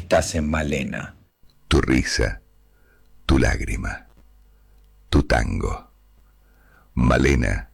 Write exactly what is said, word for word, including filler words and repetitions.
estás en Malena. Tu risa, tu lágrima, tu tango. Malena